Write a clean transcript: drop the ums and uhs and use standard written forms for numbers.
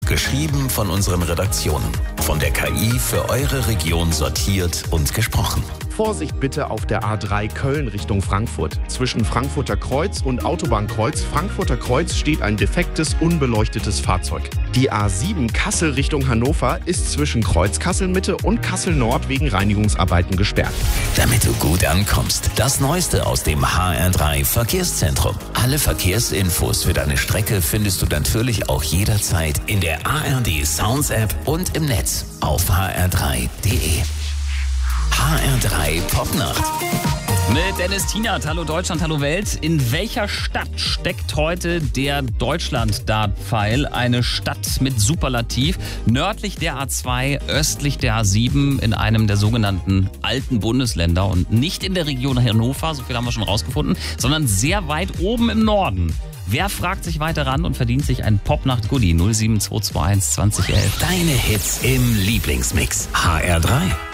Geschrieben von unseren Redaktionen. Von der KI für eure Region sortiert und gesprochen. Vorsicht bitte auf der A3 Köln Richtung Frankfurt. Zwischen Frankfurter Kreuz und Autobahnkreuz Frankfurter Kreuz steht ein defektes, unbeleuchtetes Fahrzeug. Die A7 Kassel Richtung Hannover ist zwischen Kreuz Kassel Mitte und Kassel Nord wegen Reinigungsarbeiten gesperrt. Damit du gut ankommst, das Neueste aus dem HR3 Verkehrszentrum. Alle Verkehrsinfos für deine Strecke findest du natürlich auch jederzeit in der ARD Sounds App und im Netz auf hr3.de. HR3 Popnacht. Mit Dennis Tienert. Hallo Deutschland, hallo Welt. In welcher Stadt steckt heute der Deutschland-Dartpfeil? Eine Stadt mit Superlativ. Nördlich der A2, östlich der A7 in einem der sogenannten alten Bundesländer. Und nicht in der Region Hannover, so viel haben wir schon rausgefunden, sondern sehr weit oben im Norden. Wer fragt sich weiter ran und verdient sich ein Popnacht-Goodie? 07221 2011. Deine Hits im Lieblingsmix. HR3.